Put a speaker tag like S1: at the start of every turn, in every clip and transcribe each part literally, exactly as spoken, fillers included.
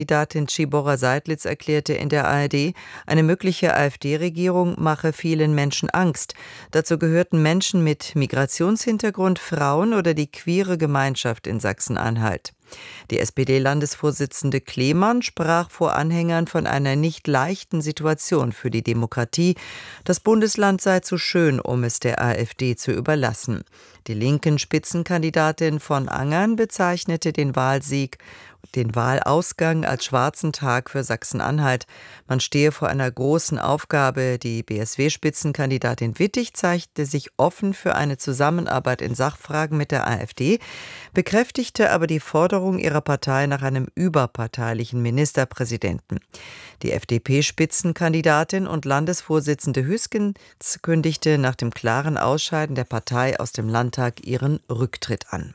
S1: Kandidatin Tschibora Seidlitz erklärte in der A R D, eine mögliche AfD-Regierung mache vielen Menschen Angst. Dazu gehörten Menschen mit Migrationshintergrund, Frauen oder die queere Gemeinschaft in Sachsen-Anhalt. Die S P D-Landesvorsitzende Klemann sprach vor Anhängern von einer nicht leichten Situation für die Demokratie. Das Bundesland sei zu schön, um es der AfD zu überlassen. Die linken Spitzenkandidatin von Angern bezeichnete den Wahlsieg den Wahlausgang als schwarzen Tag für Sachsen-Anhalt. Man stehe vor einer großen Aufgabe. Die B S W-Spitzenkandidatin Wittig zeigte sich offen für eine Zusammenarbeit in Sachfragen mit der AfD, bekräftigte aber die Forderung ihrer Partei nach einem überparteilichen Ministerpräsidenten. Die F D P-Spitzenkandidatin und Landesvorsitzende Hüskens kündigte nach dem klaren Ausscheiden der Partei aus dem Landtag ihren Rücktritt an.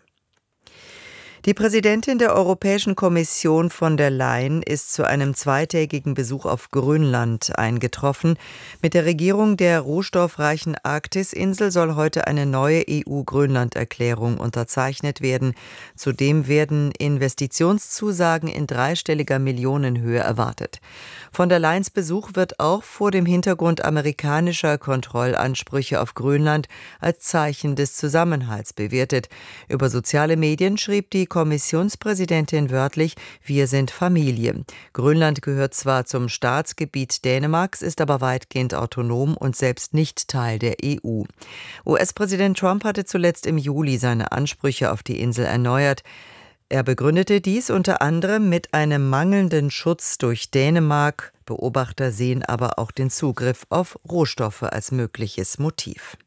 S1: Die Präsidentin der Europäischen Kommission von der Leyen ist zu einem zweitägigen Besuch auf Grönland eingetroffen. Mit der Regierung der rohstoffreichen Arktisinsel soll heute eine neue E U-Grönland-Erklärung unterzeichnet werden. Zudem werden Investitionszusagen in dreistelliger Millionenhöhe erwartet. Von der Leyens Besuch wird auch vor dem Hintergrund amerikanischer Kontrollansprüche auf Grönland als Zeichen des Zusammenhalts bewertet. Über soziale Medien schrieb die Kommissionspräsidentin wörtlich: Wir sind Familie. Grönland gehört zwar zum Staatsgebiet Dänemarks, ist aber weitgehend autonom und selbst nicht Teil der E U. U S-Präsident Trump hatte zuletzt im Juli seine Ansprüche auf die Insel erneuert. Er begründete dies unter anderem mit einem mangelnden Schutz durch Dänemark. Beobachter sehen aber auch den Zugriff auf Rohstoffe als mögliches Motiv.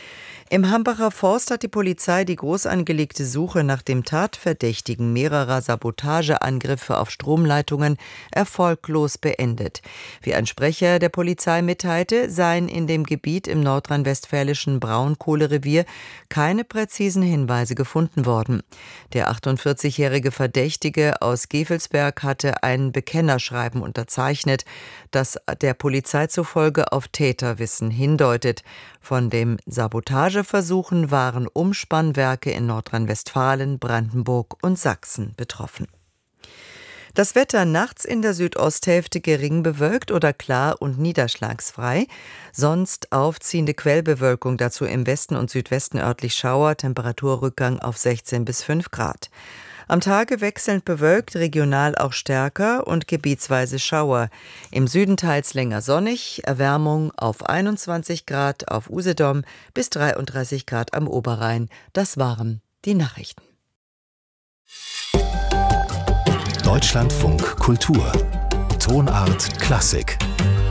S1: Im Hambacher Forst hat die Polizei die groß angelegte Suche nach dem Tatverdächtigen mehrerer Sabotageangriffe auf Stromleitungen erfolglos beendet. Wie ein Sprecher der Polizei mitteilte, seien in dem Gebiet im nordrhein-westfälischen Braunkohlerevier keine präzisen Hinweise gefunden worden. Der achtundvierzigjährige Verdächtige aus Gevelsberg hatte ein Bekennerschreiben unterzeichnet, das der Polizei zufolge auf Täterwissen hindeutet. Von dem Sabotageversuchen waren Umspannwerke in Nordrhein-Westfalen, Brandenburg und Sachsen betroffen. Das Wetter: nachts in der Südosthälfte gering bewölkt oder klar und niederschlagsfrei. Sonst aufziehende Quellbewölkung, dazu im Westen und Südwesten örtlich Schauer, Temperaturrückgang auf sechzehn bis fünf Grad. Am Tage wechselnd bewölkt, regional auch stärker und gebietsweise Schauer. Im Süden teils länger sonnig, Erwärmung auf einundzwanzig Grad auf Usedom bis dreiunddreißig Grad am Oberrhein. Das waren die Nachrichten.
S2: Deutschlandfunk Kultur. Tonart Klassik.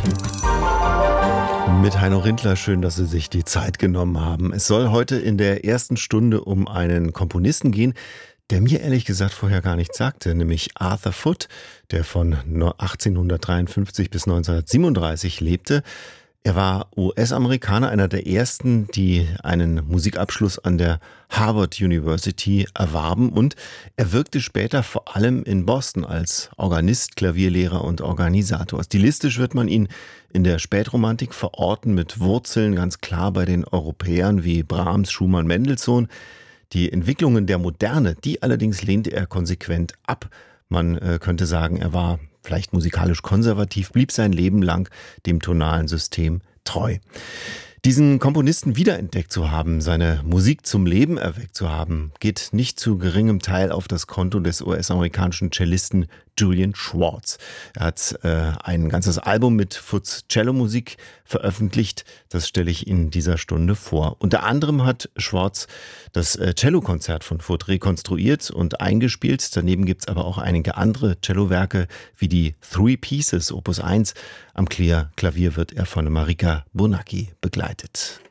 S3: Mit Heino Rindler, schön, dass Sie sich die Zeit genommen haben. Es soll heute in der ersten Stunde um einen Komponisten gehen, der mir ehrlich gesagt vorher gar nichts sagte, nämlich Arthur Foote, der von achtzehnhundertdreiundfünfzig bis neunzehnhundertsiebenunddreißig lebte. Er war U S-Amerikaner, einer der ersten, die einen Musikabschluss an der Harvard University erwarben, und er wirkte später vor allem in Boston als Organist, Klavierlehrer und Organisator. Stilistisch wird man ihn in der Spätromantik verorten, mit Wurzeln ganz klar bei den Europäern wie Brahms, Schumann, Mendelssohn. Die Entwicklungen der Moderne, die allerdings lehnte er konsequent ab. Man äh, könnte sagen, er war vielleicht musikalisch konservativ, blieb sein Leben lang dem tonalen System treu. Diesen Komponisten wiederentdeckt zu haben, seine Musik zum Leben erweckt zu haben, geht nicht zu geringem Teil auf das Konto des U S-amerikanischen Cellisten Julian Schwartz. Er hat äh, ein ganzes Album mit Footes Cellomusik veröffentlicht. Das stelle ich in dieser Stunde vor. Unter anderem hat Schwartz das äh, Cellokonzert von Foote rekonstruiert und eingespielt. Daneben gibt es aber auch einige andere Cellowerke wie die Three Pieces Opus eins. Am Klavier wird er von Marika Burnacki begleitet.